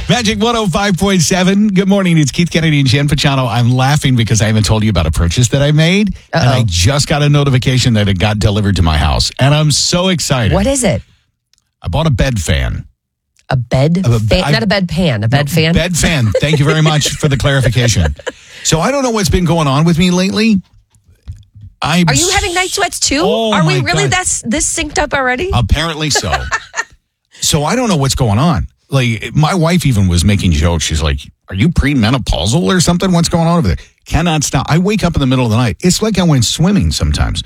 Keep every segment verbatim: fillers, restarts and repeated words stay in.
Magic one oh five point seven. Good morning. It's Keith Kennedy and Jen Pachano. I'm laughing because I haven't told you about a purchase that I made. Uh-oh. And I just got a notification that it got delivered to my house. And I'm so excited. What is it? I bought a bed fan. A bed A- fan? I- Not a bed pan, a bed fan? Bed fan. Thank you very much for the clarification. So I don't know what's been going on with me lately. I'm Are you having night sweats too? Oh, Are we my really God. that's this synced up already? Apparently so. So I don't know what's going on. Like, my wife even was making jokes. She's like, are you premenopausal or something? What's going on over there? Cannot stop. I wake up in the middle of the night. It's like I went swimming sometimes.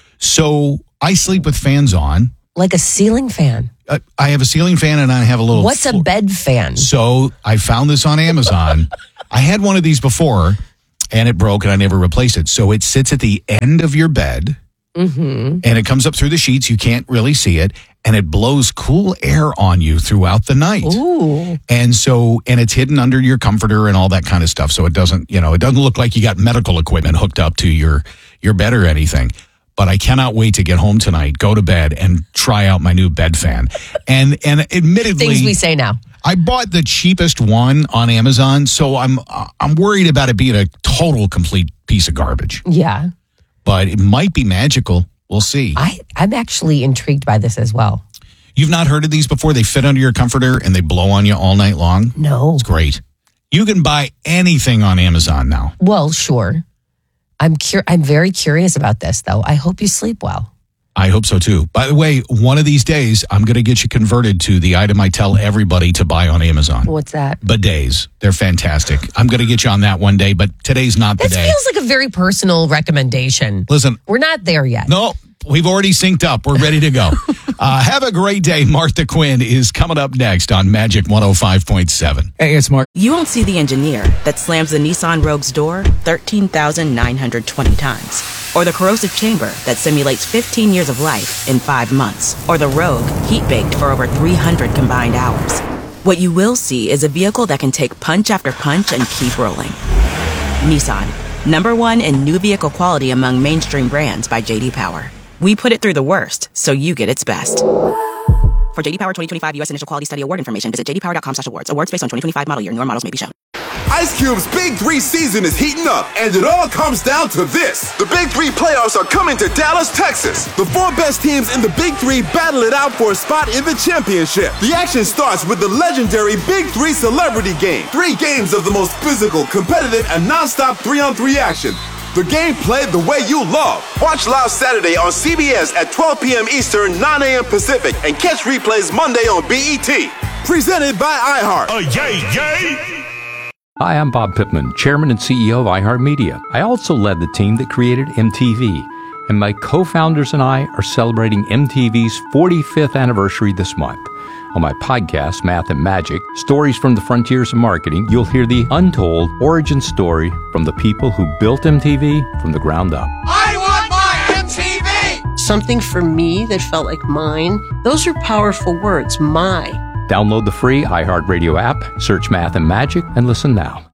So I sleep with fans on. Like a ceiling fan. Uh, I have a ceiling fan and I have a little... What's a floor. bed fan? So I found this on Amazon. I had one of these before and it broke and I never replaced it. So it sits at the end of your bed. Mm-hmm. And it comes up through the sheets. You can't really see it. And it blows cool air on you throughout the night. Ooh. And so, and it's hidden under your comforter and all that kind of stuff. So it doesn't, you know, it doesn't look like you got medical equipment hooked up to your, your bed or anything. But I cannot wait to get home tonight, go to bed, and try out my new bed fan. And and admittedly, Things we say now. I bought the cheapest one on Amazon, so I'm I'm worried about it being a total complete piece of garbage. Yeah. But it might be magical. We'll see. I, I'm actually intrigued by this as well. You've not heard of these before? They fit under your comforter and they blow on you all night long? No. It's great. You can buy anything on Amazon now. Well, sure. I'm cur- I'm very curious about this, though. I hope you sleep well. I hope so, too. By the way, one of these days, I'm going to get you converted to the item I tell everybody to buy on Amazon. What's that? Bidets. They're fantastic. I'm going to get you on that one day, but today's not the This day. feels like a very personal recommendation. Listen. We're not there yet. No, we've already synced up. We're ready to go. uh, have a great day. Martha Quinn is coming up next on Magic one oh five point seven. Hey, it's Mark. You won't see the engineer that slams the Nissan Rogue's door thirteen thousand nine hundred twenty times. Or the corrosive chamber that simulates fifteen years of life in five months. Or the Rogue heat-baked for over three hundred combined hours. What you will see is a vehicle that can take punch after punch and keep rolling. Nissan, number one in new vehicle quality among mainstream brands by J D Power. We put it through the worst, so you get its best. For J D Power twenty twenty-five U S Initial Quality Study Award information, visit j d power dot com slash awards. Awards based on twenty twenty-five model year. Newer models may be shown. Ice Cube's Big Three season is heating up, and it all comes down to this. The Big Three playoffs are coming to Dallas, Texas. The four best teams in the Big Three battle it out for a spot in the championship. The action starts with the legendary Big Three Celebrity Game. Three games of the most physical, competitive, and non-stop three-on-three action. The game played the way you love. Watch live Saturday on C B S at twelve p.m. Eastern, nine a.m. Pacific, and catch replays Monday on B E T. Presented by iHeart. Uh, yay, yay! Hi, I'm Bob Pittman, Chairman and C E O of iHeartMedia. I also led the team that created M T V, and my co-founders and I are celebrating M T V's forty-fifth anniversary this month. On my podcast, Math and Magic, Stories from the Frontiers of Marketing, you'll hear the untold origin story from the people who built M T V from the ground up. I want my M T V! Something for me that felt like mine. Those are powerful words, my. Download the free iHeartRadio app, search Math and Magic, and listen now.